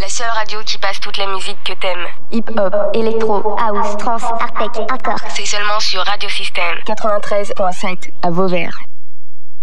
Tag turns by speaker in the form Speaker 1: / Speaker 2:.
Speaker 1: La seule radio qui passe toute la musique que t'aimes.
Speaker 2: Hip-hop, électro, house, trance, art-tech, hardcore.
Speaker 1: C'est seulement sur Radio Système 93.7 à Vauvert.